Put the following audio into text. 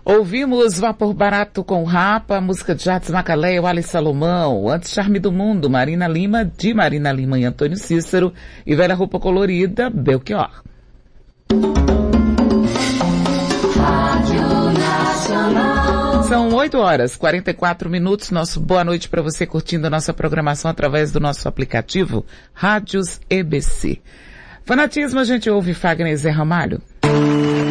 Ouvimos Vapor Barato com Rapa, música de Jades Macalé, o Alice Salomão, Antes Charme do Mundo, Marina Lima, de Marina Lima e Antônio Cícero, e Velha Roupa Colorida, Belchior. Rádio Nacional. São 8h44, nosso boa noite para você curtindo a nossa programação através do nosso aplicativo Rádios EBC. Fanatismo, a gente ouve Fagner e Zé Ramalho.